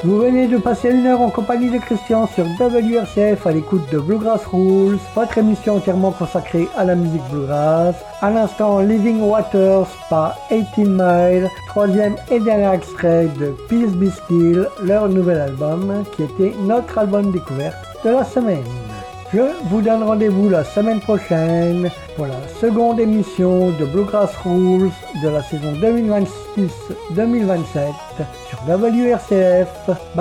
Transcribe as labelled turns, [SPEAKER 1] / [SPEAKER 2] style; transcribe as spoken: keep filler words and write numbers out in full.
[SPEAKER 1] Vous venez de passer une heure en compagnie de Christian sur W R C F à l'écoute de Bluegrass Rules, votre émission entièrement consacrée à la musique bluegrass. À l'instant, Living Waters par eighteen Mile, troisième et dernier extrait de Peace Be Still, leur nouvel album, qui était notre album découverte de la semaine. Je vous donne rendez-vous la semaine prochaine pour la seconde émission de Bluegrass Rules de la saison deux mille vingt-six deux mille vingt-sept sur W R C F.